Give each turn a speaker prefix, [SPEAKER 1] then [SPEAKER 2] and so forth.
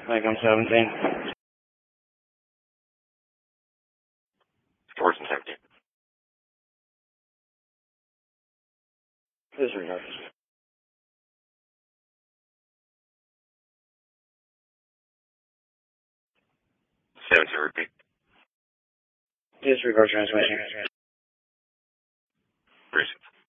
[SPEAKER 1] Lincoln 17.
[SPEAKER 2] Fortune 17.
[SPEAKER 1] Disregard.
[SPEAKER 2] Repeat.
[SPEAKER 1] Disregard transmission.
[SPEAKER 2] Appreciate it.